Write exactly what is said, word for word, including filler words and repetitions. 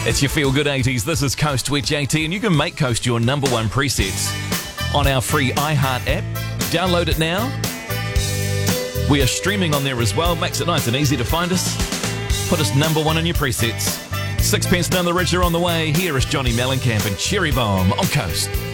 It's your Feel Good eighties. This is Coast with J T, and you can make Coast your number one presets on our free iHeart app. Download it now. We are streaming on there as well. Makes it nice and easy to find us. Put us number one in your presets. Sixpence None the Richer on the way. Here is Johnny Mellencamp and Cherry Bomb on Coast.